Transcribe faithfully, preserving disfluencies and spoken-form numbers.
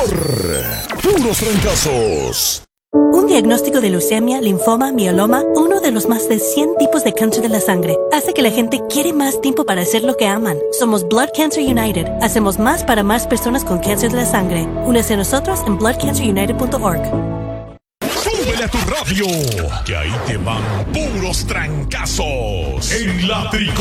por Puros Trancazos. Un diagnóstico de leucemia, linfoma, mieloma, uno de los más de cien tipos de cáncer de la sangre, hace que la gente quiere más tiempo para hacer lo que aman. Somos Blood Cancer United. Hacemos más para más personas con cáncer de la sangre. Únese a nosotros en blood cancer united punto org. ¡Súbele a tu radio! Que ahí te van puros trancazos en la tricota.